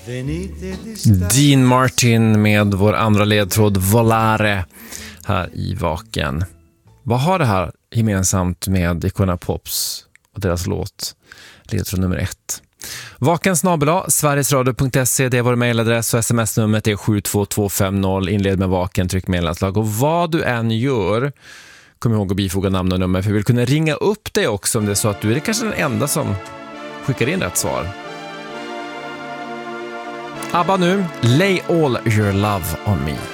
Dean Martin med vår andra ledtråd Volare här i Vaken. Vad har det här gemensamt med Icona Pops och deras låt ledtråd nummer 1? Vaken@, sverigesradio.se, det är vår mejladress och sms-numret är 72250. Inled med Vaken, tryck meddelandslag. Och vad du än gör, kom ihåg att bifoga namn och nummer, för vi vill kunna ringa upp dig också om det är så att du är kanske den enda som skickar in rätt svar. ABBA nu, Lay All Your Love On Me.